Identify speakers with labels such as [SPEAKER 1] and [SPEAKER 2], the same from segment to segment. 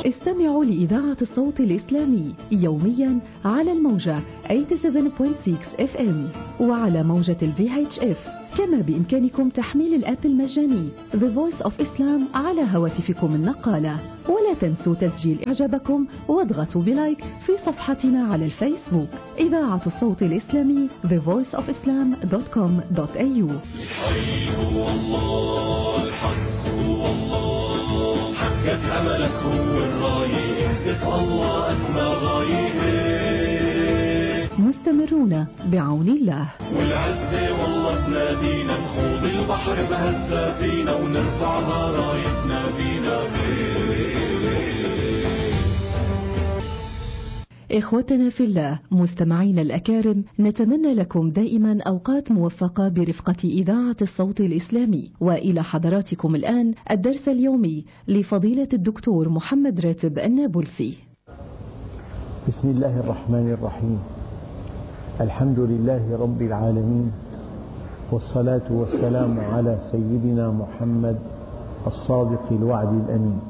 [SPEAKER 1] استمعوا لإذاعة الصوت الإسلامي يوميا على الموجة 87.6 FM وعلى موجة ال VHF. كما بإمكانكم تحميل الآب المجاني The Voice of Islam على هواتفكم النقالة. ولا تنسوا تسجيل إعجابكم واضغطوا بلايك في صفحتنا على الفيسبوك إذاعة الصوت الإسلامي thevoiceofislam.com.au.
[SPEAKER 2] الحي هو الله، الحق هو الله، حقك أملك هو الراية، اهدف الله أسمى غاية.
[SPEAKER 1] مستمرون بعون الله.
[SPEAKER 2] والعزة والله تنادينا، نخوض البحر بهزة فينا ونرفعها رايتنا بينا.
[SPEAKER 1] إخوتنا في الله، مستمعين الأكارم، نتمنى لكم دائما أوقات موفقة برفقة إذاعة الصوت الإسلامي. وإلى حضراتكم الآن الدرس اليومي لفضيلة الدكتور محمد راتب النابلسي.
[SPEAKER 3] بسم الله الرحمن الرحيم. الحمد لله رب العالمين، والصلاة والسلام على سيدنا محمد الصادق الوعد الأمين.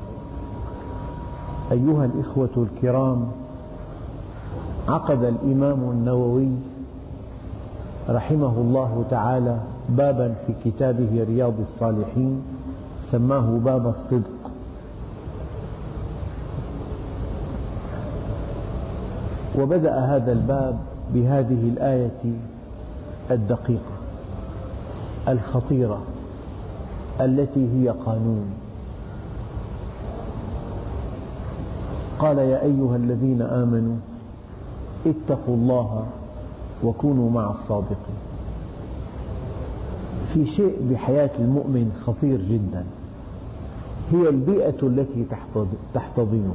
[SPEAKER 3] أيها الإخوة الكرام، عقد الإمام النووي رحمه الله تعالى بابا في كتابه رياض الصالحين سماه باب الصدق. وبدأ هذا الباب بهذه الآية الدقيقة الخطيرة التي هي قانون. قال: يا أيها الذين آمنوا اتقوا الله وكونوا مع الصادقين. في شيء بحياة المؤمن خطير جدا، هي البيئة التي تحتضنه،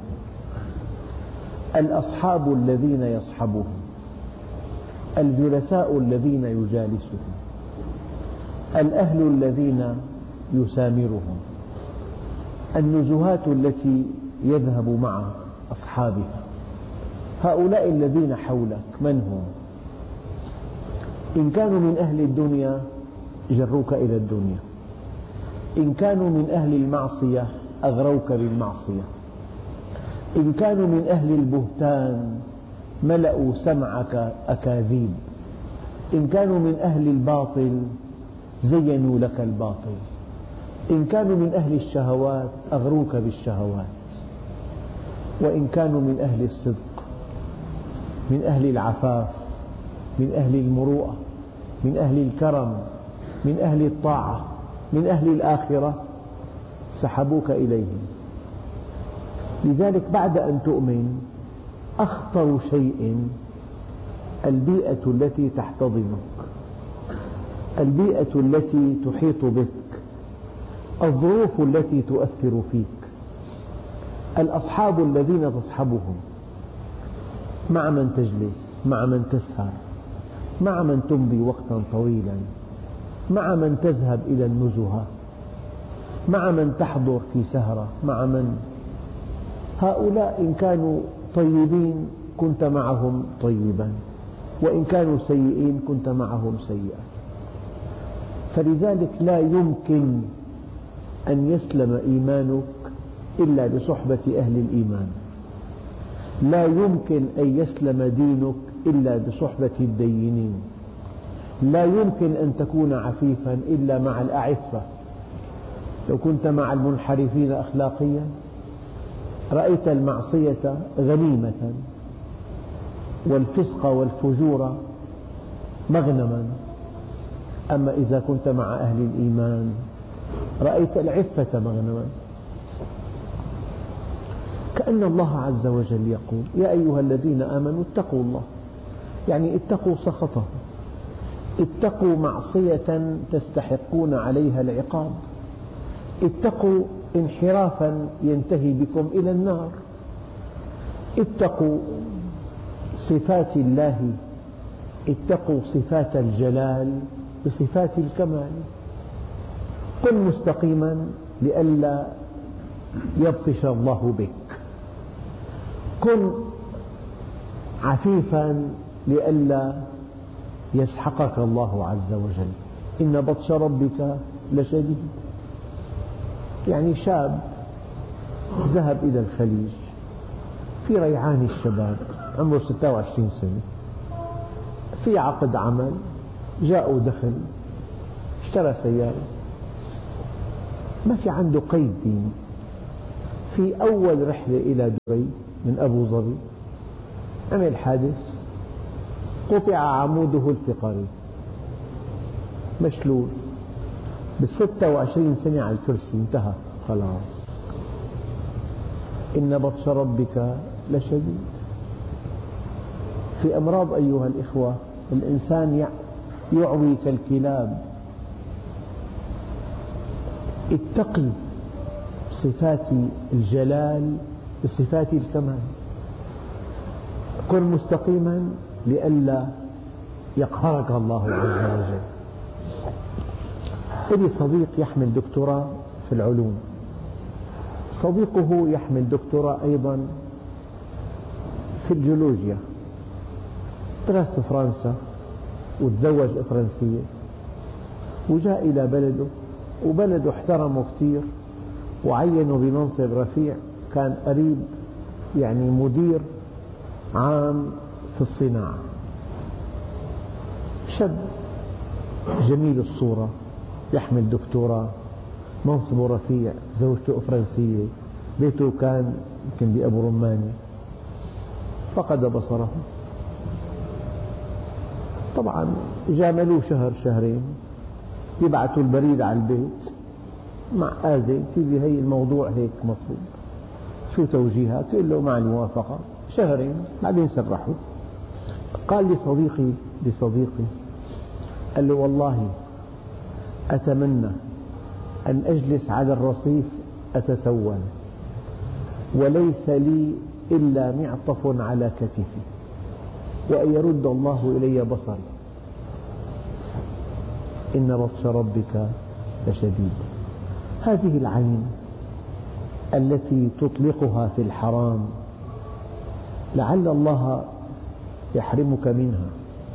[SPEAKER 3] الأصحاب الذين يصحبهم، الجلساء الذين يجالسهم، الأهل الذين يسامرهم، النزهات التي يذهب مع أصحابها. هؤلاء الذين حولك من هم؟ إن كانوا من أهل الدنيا جروك إلى الدنيا، إن كانوا من أهل المعصية أغروك بالمعصية، إن كانوا من أهل البهتان ملأوا سمعك أكاذيب، إن كانوا من أهل الباطل زينوا لك الباطل، إن كانوا من أهل الشهوات أغروك بالشهوات، وإن كانوا من أهل الصدق، من أهل العفاف، من أهل المروءة، من أهل الكرم، من أهل الطاعة، من أهل الآخرة سحبوك إليهم. لذلك بعد أن تؤمن أخطر شيء البيئة التي تحتضنك، البيئة التي تحيط بك، الظروف التي تؤثر فيك، الأصحاب الذين تصحبهم، مع من تجلس، مع من تسهر، مع من تمضي وقتا طويلا، مع من تذهب إلى النزهة، مع من تحضر في سهرة، مع من هؤلاء إن كانوا طيبين كنت معهم طيبا، وإن كانوا سيئين كنت معهم سيئا. فلذلك لا يمكن أن يسلم إيمانك إلا بصحبة أهل الإيمان، لا يمكن أن يسلم دينك إلا بصحبة الدينين، لا يمكن أن تكون عفيفا إلا مع الأعفة. لو كنت مع المنحرفين أخلاقيا رأيت المعصية غنيمة والفسق والفجور مغنما، أما إذا كنت مع أهل الإيمان رأيت العفة مغنما. كأن الله عز وجل يقول: يا أيها الذين آمنوا اتقوا الله، يعني اتقوا سخطه، اتقوا معصية تستحقون عليها العقاب، اتقوا انحرافا ينتهي بكم إلى النار، اتقوا صفات الله، اتقوا صفات الجلال بصفات الكمال. كن مستقيما لئلا يبطش الله بك، كن عفيفا لئلا يسحقك الله عز وجل. إن بطش ربك لشديد. يعني شاب ذهب إلى الخليج في ريعان الشباب، عمره 26 سنة، في عقد عمل، جاءوا دخل، اشترى سيارة، ما في عنده قيد ديني. في أول رحلة إلى دبي من أبو ظبي عمل حادث، قطع عموده الفقري، مشلول، ب26 سنة على الكرسي، انتهى خلاص. إن بطش ربك لشديد. في أمراض أيها الإخوة الإنسان يعوي كالكلاب. اتقي صفات الجلال بصفات الكمال، كن مستقيما لئلا يقهرك الله عز وجل. لي صديق يحمل دكتوراه في العلوم، صديقه يحمل دكتوراه أيضا في الجيولوجيا، درس في فرنسا وتزوج فرنسية وجاء إلى بلده، وبلده احترمه كثير وعينه بمنصب رفيع، كان قريب يعني مدير عام في الصناعة، شاب جميل الصورة، يحمل دكتوراه، منصبه رفيع، زوجته فرنسية، بيته كان يمكن بأبو رماني، فقد بصره. طبعا جاملوه شهر شهرين، يبعثوا البريد على البيت مع آذي، سيدي هي الموضوع هيك مطلوب، شو توجيهات؟ يقول له مع الموافقة. شهرين بعدين سرحوا. قال لصديقي قال له والله أتمنى أن أجلس على الرصيف أتسول وليس لي إلا معطف على كتفي وأن يرد الله إلي بصري، إن بطش ربك لشديد. هذه العين التي تطلقها في الحرام لعل الله يحرمك منها.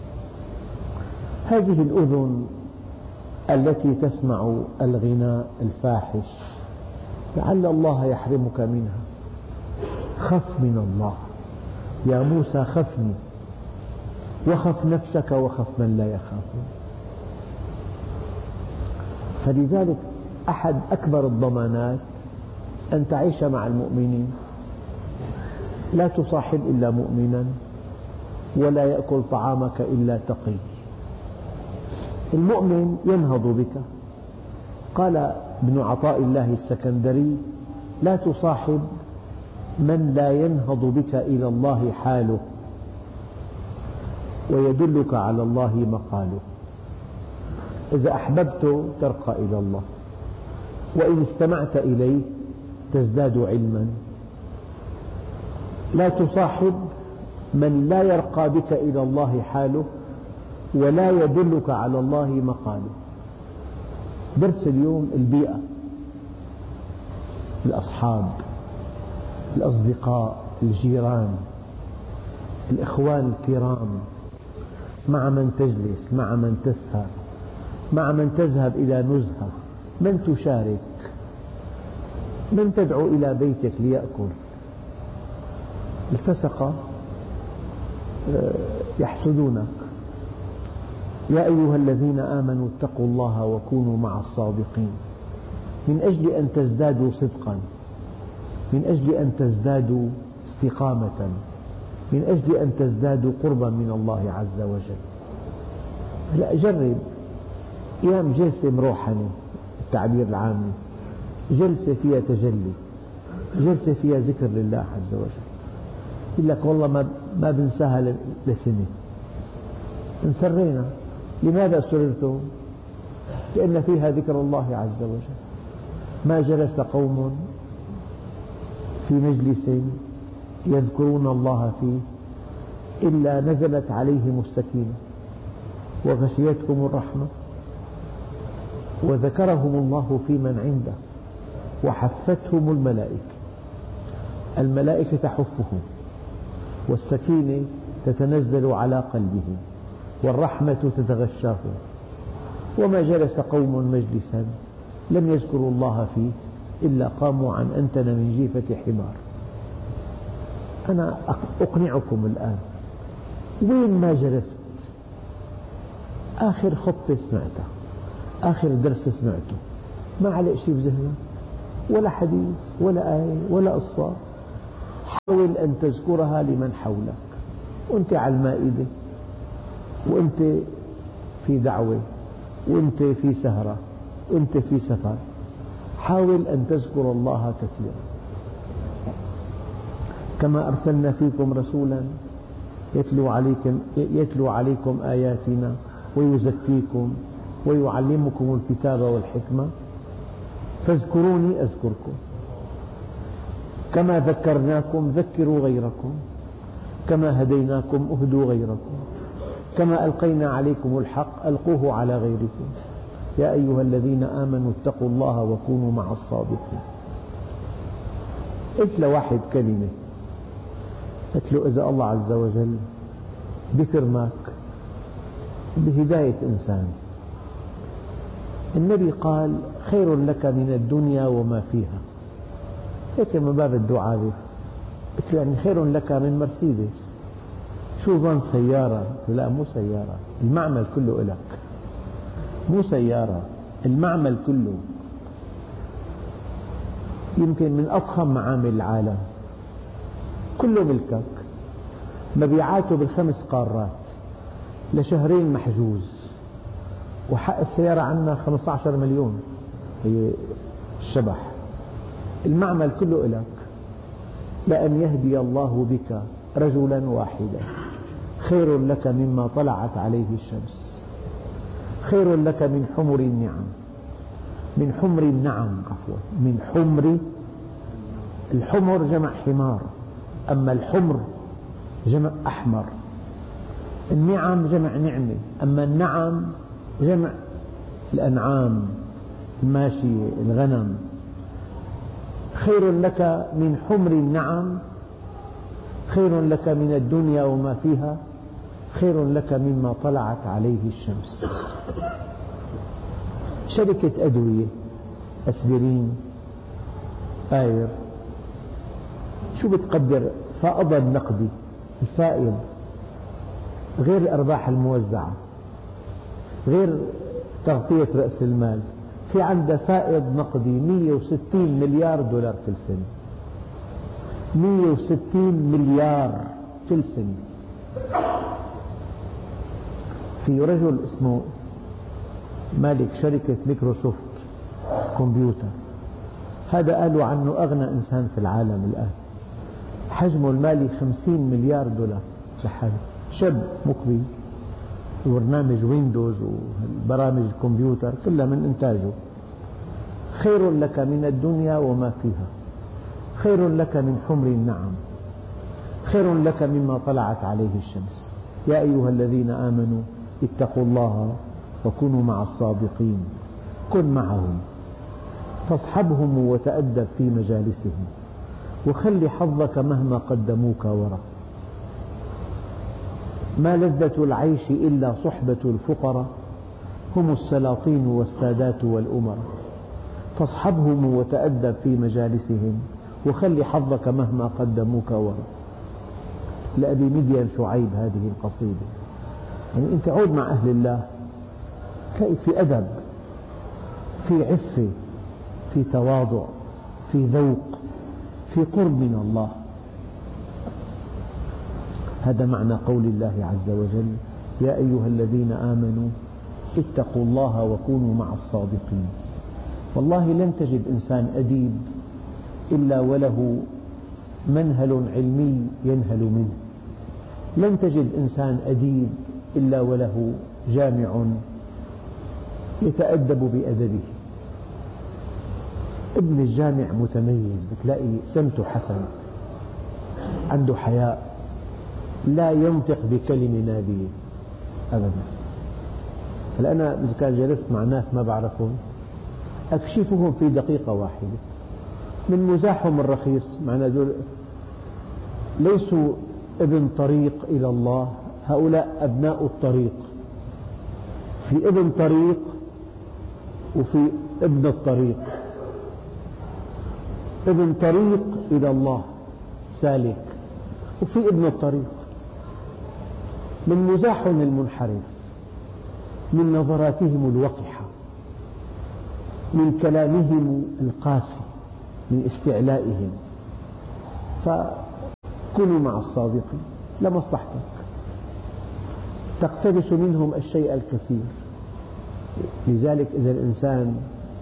[SPEAKER 3] هذه الأذن التي تسمع الغناء الفاحش لعل الله يحرمك منها. خف من الله يا موسى، خفني وخف نفسك وخف من لا يخافون. فلذلك أحد أكبر الضمانات أن تعيش مع المؤمنين، لا تصاحب إلا مؤمنا ولا يأكل طعامك إلا تقي. المؤمن ينهض بك. قال ابن عطاء الله السكندري: لا تصاحب من لا ينهض بك إلى الله حاله ويدلك على الله مقاله. إذا أحببته ترقى إلى الله، وإن استمعت إليه تزداد علما. لا تصاحب من لا يرقى بك إلى الله حاله ولا يدلك على الله مقاله. درس اليوم البيئة، الأصحاب، الأصدقاء، الجيران، الإخوان الكرام، مع من تجلس، مع من تسهر، مع من تذهب إلى نزهة، من تشارك، من تدعو إلى بيتك ليأكل. الفسقة يحسدونك. يا أيها الذين آمنوا اتقوا الله وكونوا مع الصادقين، من أجل أن تزدادوا صدقا، من أجل أن تزدادوا استقامة، من أجل أن تزدادوا قربا من الله عز وجل. لا، جرب أيام جلسة مروحنة، التعبير العامي، جلسة فيها تجلي، جلسة فيها ذكر لله عز وجل. يقول لك والله ما بنساها لسنة، انسرينا. لماذا سررتم؟ لأن فيها ذكر الله عز وجل. ما جلس قوم في مجلس يذكرون الله فيه إلا نزلت عليهم السكينة وغشيتهم الرحمة وذكرهم الله في من عنده وحفتهم الملائكة. الملائكة تحفهم، والسكينة تتنزل على قلبهم، والرحمة تتغشاهم. وما جلس قوم مجلسا لم يذكروا الله فيه إلا قاموا عن أنتن من جيفة حمار. أنا أقنعكم الآن، وين ما جلست آخر خطبة سمعتها، آخر درس سمعته، ما علق شيء بذهنك، ولا حديث ولا آية ولا قصة، حاول أن تذكرها لمن حولك، وأنت على المائدة، وأنت في دعوة، وأنت في سهرة، وأنت في سفر، حاول أن تذكر الله كثيرا. كما أرسلنا فيكم رسولا يتلو عليكم آياتنا ويزكيكم ويعلمكم الكتاب والحكمة فاذكروني أذكركم، كما ذكرناكم ذكروا غيركم، كما هديناكم اهدوا غيركم، كما ألقينا عليكم الحق ألقوه على غيركم، يا أيها الذين آمنوا اتقوا الله وكونوا مع الصادقين. قلت لواحد كلمة، قلت له إذا الله عز وجل بكرمك بهداية إنسان، النبي قال خير لك من الدنيا وما فيها، هيك من باب الدعابة. قلت له يعني خير لك من مرسيدس، شو ظن سيارة؟ لا مو سيارة، المعمل كله لك، مو سيارة، المعمل كله، يمكن من أضخم معامل العالم، كله ملكك، مبيعاته ب5 قارات، لشهرين محجوز، وحق السيارة عنا 15 مليون، هي الشبح، المعمل كله لك. لأن يهدي الله بك رجلا واحدا خير لك مما طلعت عليه الشمس، خير لك من حمر النعم، من حمر النعم عفوا، من حمر، الحمر جمع حمار، أما الحمر جمع أحمر، النعم جمع نعمة، أما النعم جمع الأنعام، الماشية، الغنم. خير لك من حمر النعم، خير لك من الدنيا وما فيها، خير لك مما طلعت عليه الشمس. شركة أدوية أسبرين آير شو بتقدر فائض النقدي الفائض غير الأرباح الموزعة غير تغطية رأس المال، في عندها فائض نقدي 160 مليار دولار كل سنة، 160 مليار كل سنة. في رجل اسمه مالك شركة مايكروسوفت كمبيوتر، هذا قالوا عنه أغنى إنسان في العالم الآن، حجمه المالي 50 مليار دولار لحاله، شاب مقبل، وبرنامج ويندوز وبرامج الكمبيوتر كلها من إنتاجه. خير لك من الدنيا وما فيها، خير لك من حمر النعم، خير لك مما طلعت عليه الشمس. يا أيها الذين آمنوا اتقوا الله وكونوا مع الصادقين، كن معهم، فاصحبهم وتأدب في مجالسهم، وخل حظك مهما قدموك وراء. ما لذة العيش إلا صحبة الفقراء، هم السلاطين والسادات والأمراء، فاصحبهم وتأدب في مجالسهم، وخل حظك مهما قدموك وراء. لأبي مدين شعيب هذه القصيدة. يعني أنت عود مع أهل الله تلاقي في أدب، في عفة، في تواضع، في ذوق، في قرب من الله. هذا معنى قول الله عز وجل يا أيها الذين آمنوا اتقوا الله وكونوا مع الصادقين. والله لن تجد إنسان أديب إلا وله منهل علمي ينهل منه، لن تجد إنسان أديب إلا وله جامع يتأدب بأدبه. ابن الجامع متميز، بتلاقي سمته حسن، عنده حياء، لا ينطق بكلمة نابية أبدا. هلا أنا إذا كان جلست مع ناس ما بعرفهم أكشفهم في دقيقة واحدة من مزاحهم الرخيص، معنى دول ليسوا ابن طريق إلى الله، هؤلاء أبناء الطريق. في ابن طريق وفي ابن الطريق. ابن طريق إلى الله سالك، وفي ابن الطريق من مزاحهم المنحرف، من نظراتهم الوقحة، من كلامهم القاسي، من استعلائهم. فكونوا مع الصادقين لمصلحتك، تقتبس منهم الشيء الكثير. لذلك إذا الإنسان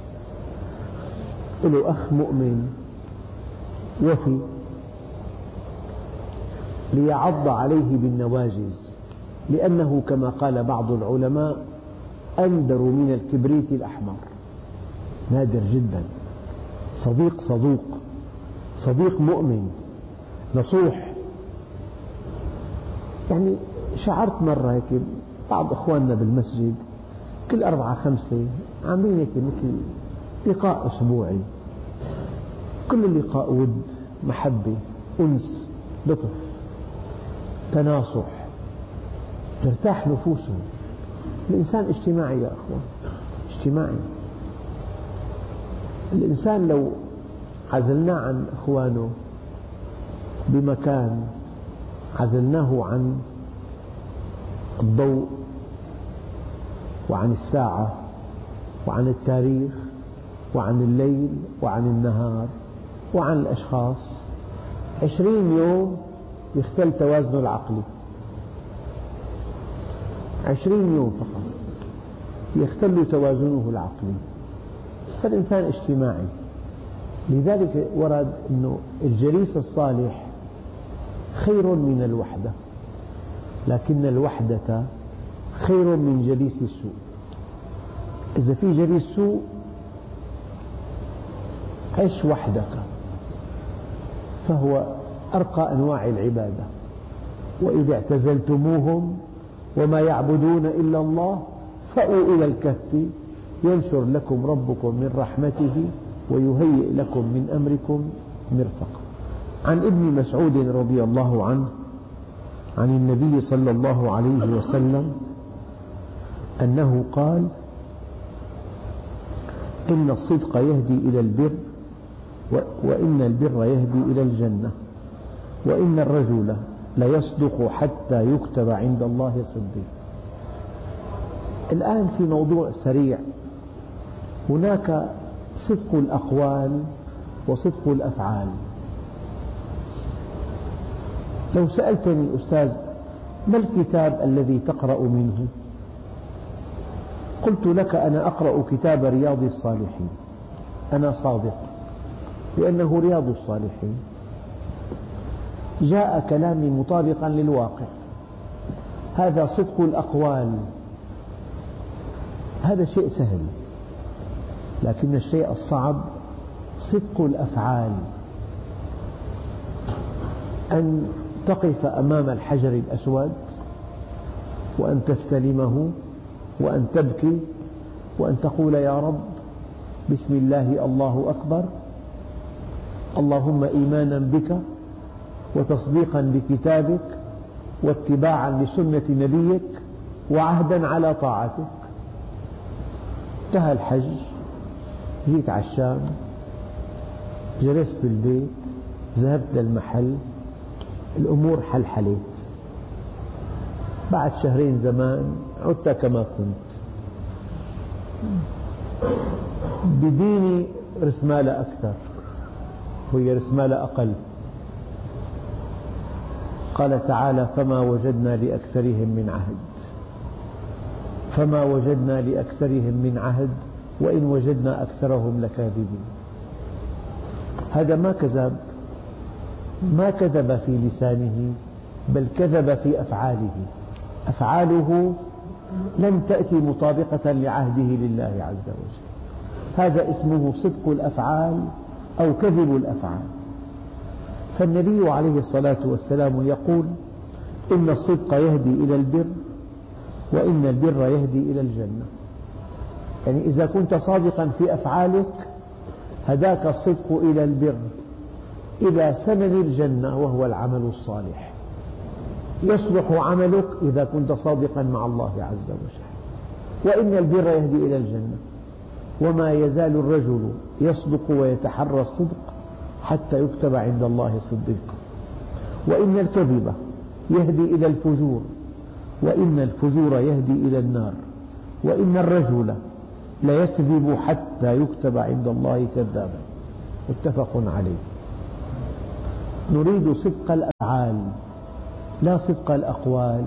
[SPEAKER 3] له أخ مؤمن وفي ليعض عليه بالنواجذ، لأنه كما قال بعض العلماء أندر من الكبريت الأحمر، نادر جدا. صديق مؤمن نصوح. يعني شعرت مرة هيك بعض إخواننا بالمسجد كل 4-5 عاملين هيك مثل لقاء أسبوعي، كل اللقاء ود، محبة، أنس، لطف، تناصح، ترتاح نفوسهم. الإنسان اجتماعي يا أخوان، اجتماعي. الإنسان لو عزلناه عن إخوانه بمكان، عزلناه عن الضوء وعن الساعة وعن التاريخ وعن الليل وعن النهار وعن الأشخاص، 20 يوم يختل توازنه العقلي. 20 يوم فقط يختل توازنه العقلي. فالإنسان اجتماعي. لذلك ورد أنه الجليس الصالح خير من الوحدة، لكن الوحدة خير من جليس السوء. إذا في جليس سوء عش وحدك، فهو أرقى أنواع العبادة. وإذا اعتزلتموهم وما يعبدون إلا الله فأووا إلى الكهف ينشر لكم ربكم من رحمته ويهيئ لكم من أمركم مرفقا. عن ابن مسعود رضي الله عنه عن النبي صلى الله عليه وسلم أنه قال: إن الصدق يهدي إلى البر، وإن البر يهدي إلى الجنة، وإن الرجل ليصدق حتى يكتب عند الله صديق. الآن في موضوع سريع، هناك صدق الأقوال وصدق الأفعال. لو سألتني أستاذ ما الكتاب الذي تقرأ منه؟ قلت لك أنا أقرأ كتاب رياض الصالحين. أنا صادق لأنه رياض الصالحين، جاء كلامي مطابقا للواقع. هذا صدق الأقوال، هذا شيء سهل، لكن الشيء الصعب صدق الأفعال. أن تقف أمام الحجر الأسود وأن تستلمه وأن تبكي وأن تقول: يا رب بسم الله الله أكبر، اللهم إيمانا بك وتصديقا بكتابك واتباعا لسنة نبيك وعهدا على طاعتك. انتهى الحج، جيت على الشام، جلست بالبيت، ذهبت للمحل، الأمور حلحلت. بعد 2 زمان عدت كما كنت، بديني رسمالة أكثر وهي رسمالة أقل. قال تعالى: فما وجدنا لأكثرهم من عهد، فما وجدنا لأكثرهم من عهد وإن وجدنا أكثرهم لكاذبين. هذا ما كذب في لسانه بل كذب في أفعاله. أفعاله لم تأتي مطابقة لعهده لله عز وجل. هذا اسمه صدق الأفعال أو كذب الأفعال. فالنبي عليه الصلاة والسلام يقول: إن الصدق يهدي إلى البر، وإن البر يهدي إلى الجنة. يعني إذا كنت صادقا في أفعالك هداك الصدق إلى البر، إلى ثمن الجنة وهو العمل الصالح. يصلح عملك إذا كنت صادقا مع الله عز وجل. وإن البر يهدي إلى الجنة. وما يزال الرجل يصدق ويتحرى الصدق حتى يكتب عند الله صديقا، وإن الكذب يهدي إلى الفجور، وإن الفجور يهدي إلى النار، وإن الرجل ليكذب حتى يكتب عند الله كذابا. متفق عليه. نريد صدق الأفعال لا صدق الأقوال،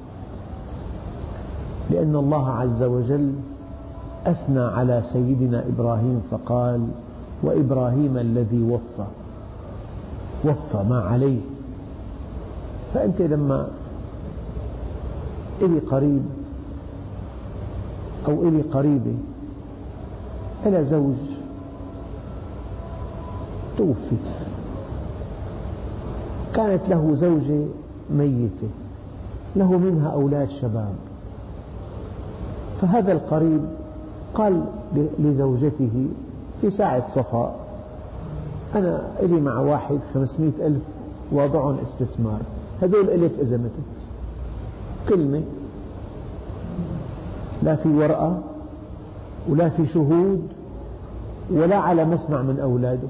[SPEAKER 3] لأن الله عز وجل أثنى على سيدنا إبراهيم فقال: وإبراهيم الذي وفى ما عليه. فأنت لما إلي قريب أو إلي قريبة إلى زوج توفي، كانت له زوجة ميتة له منها أولاد شباب، فهذا القريب قال لزوجته في ساعة صفاء: أنا إلي مع واحد 500,000 واضعهم استثمار، هذول إلك إذا متت. كلمة، لا في ورقة ولا في شهود ولا على مسمع من أولاده.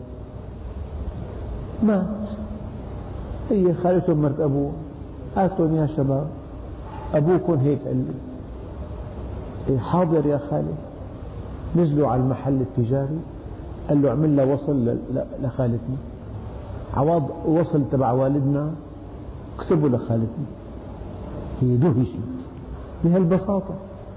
[SPEAKER 3] مات. هي خالتهم مرت أبوه، هاتهم يا شباب أبوكم هيك قال لي. حاضر يا خالد. نزلوا على المحل التجاري، قال له اعمل له وصل لخالتنا، عوض وصل تبع والدنا اكتبوا لخالتنا. هي دهشت بهالبساطة.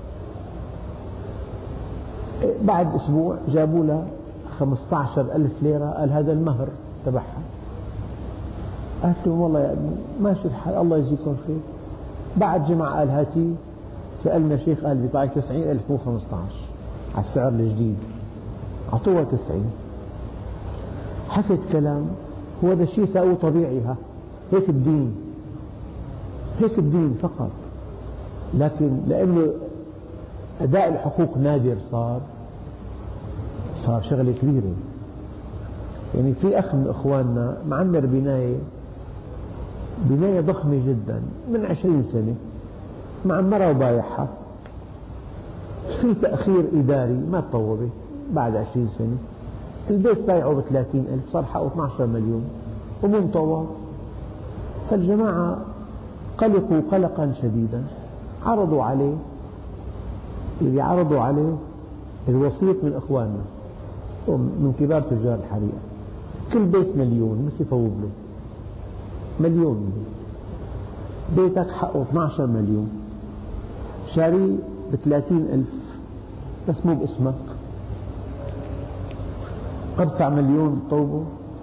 [SPEAKER 3] بعد أسبوع جابوا لها 15,000 ليرة، قال هذا المهر تبعها. قالت لهم والله يا ابني ماشي الحال الله يجزيكم خير. بعد جمعة قال هاتي، سألنا شيخ قال بيطلعك 90,000 مو 15 على السعر الجديد. أعطوها 90. حسد كلام، هو هذا الشيء سأوه طبيعي، هيك الدين، هيك الدين فقط. لكن لأنه أداء الحقوق نادر صار شغلة كبيرة. يعني في أخ من إخواننا معمر بناية ضخمة جدا من 20 سنة، معمرة وبايعها، في تأخير إداري ما تطوبت بعد 20 سنة، البيت بايعه ب30,000 صار حقه 12 مليون ومنطوى. فالجماعة قلقوا قلقا شديدا، عرضوا عليه الوسيط من إخواننا من كبار تجار الحريقة، كل بيت مليون، بس يفوض له مليون. بيتك حقه 12 مليون، شاريه ب30,000 بس مو باسمك، قطع مليون طوبه.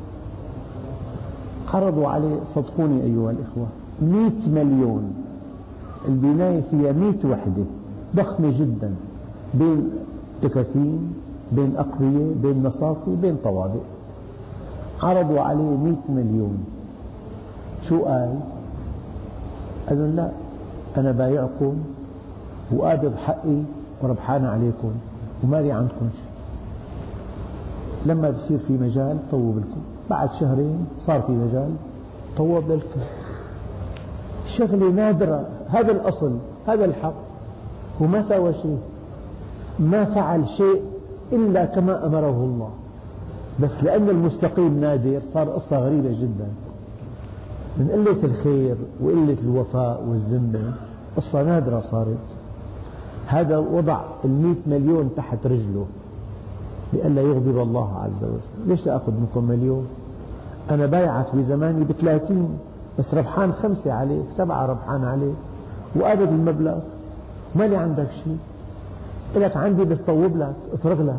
[SPEAKER 3] عرضوا عليه، صدقوني أيها الإخوة، 100 مليون. البناية فيها 100 وحدة ضخمة جدا، بين تكاتين، بين أقضية، بين نصاصي، بين طوابق. عرضوا عليه 100 مليون. شو قال؟ قالوا لا، أنا بايعكم وقابض حقي وربحان عليكم ومالي عندكم شيء. لما بصير في مجال طوب لكم. بعد شهرين صار في مجال طوب لكم. شغلة نادرة. هذا الأصل، هذا الحق. وما سوى شيء، ما فعل شيء إلا كما أمره الله، بس لأن المستقيم نادر صار قصة غريبة جدا. من قلة الخير وقلة الوفاء والذمة قصة نادرة صارت. هذا وضع 100 مليون تحت رجله لئلا يغضب الله عز وجل. ليش لا أخذ منكم مليون؟ أنا بايعك بزماني ب30، بس ربحان 5 عليك، 7 ربحان عليك، وقابض المبلغ، ما لي عندك شيء، لك عندي بس طوب لك افرغ لك.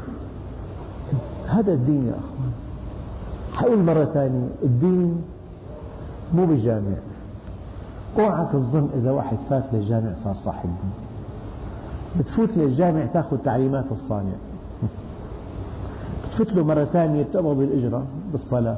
[SPEAKER 3] هذا الدين يا أخوان. حقول مرة ثانية، الدين مو بالجامع. اوعك تظن إذا واحد فات للجامع صار صاحب دين. بتفوت للجامع تأخذ تعليمات الصانع، بتفوت له مرة ثانية بتقبض الإجرة بالصلاة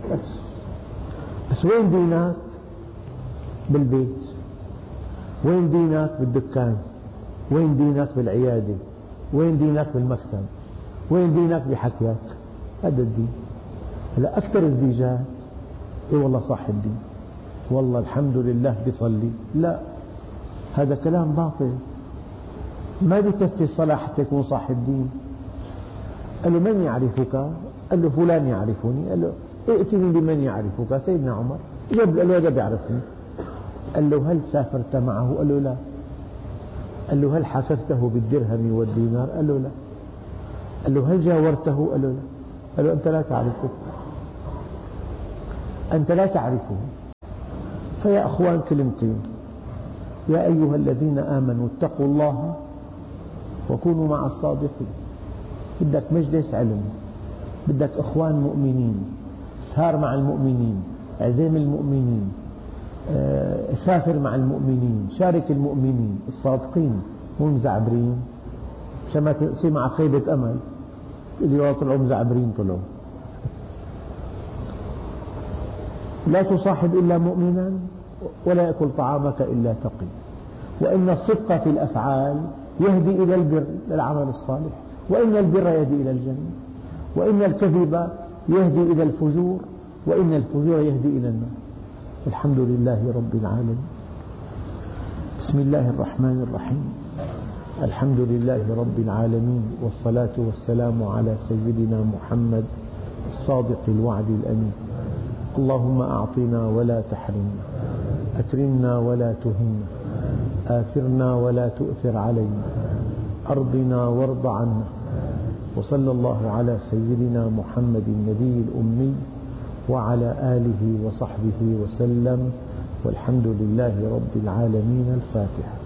[SPEAKER 3] بس وين دينك؟ بالبيت. وين دينك؟ بالدكان. وين دينك؟ بالعيادة. وين دينك؟ بالمكتب. وين دينك؟ بحكيك. هذا الدين. هلا أكثر الزيجات إيه والله صاحب دين، والله الحمد لله بيصلي. لا، هذا كلام باطل. ما بكفي الصلاة حتى يكون صاحب دين. قال له من يعرفك؟ قال له فلان يعرفني. قال له ائتني بمن يعرفك. سيدنا عمر قال له هذا بيعرفني. قال له هل سافرت معه؟ قال له لا. قال له هل حسسته بالدرهم والدينار؟ قال له لا. قال له هل جاورته؟ قال له لا. قال له أنت لا تعرفه، أنت لا تعرفه. فيا أخوان كلمتين: يا أيها الذين آمنوا اتقوا الله وكونوا مع الصادقين. بدك مجلس علم، بدك إخوان مؤمنين، سهر مع المؤمنين، عزيم المؤمنين، سافر مع المؤمنين، شارك المؤمنين الصادقين مو مزعبرين، عشان ما تصير مع خيبة أمل اللي طلعوا مزعبرين طلعوا. لا تصاحب إلا مؤمنا ولا يأكل طعامك إلا تقي. وإن الصدق في الأفعال يهدي إلى البر، للعمل الصالح، وإن البر يهدي إلى الجنة، وإن الكذب يهدي إلى الفجور، وإن الفجور يهدي إلى النار. الحمد لله رب العالمين. بسم الله الرحمن الرحيم. الحمد لله رب العالمين، والصلاة والسلام على سيدنا محمد الصادق الوعد الأمين. اللهم أعطنا ولا تحرمنا، أكرمنا ولا تهنا، آثرنا ولا تؤثر علينا، أرضنا وارض عنا. وصلى الله على سيدنا محمد النبي الأمي وعلى آله وصحبه وسلم، والحمد لله رب العالمين. الفاتحة.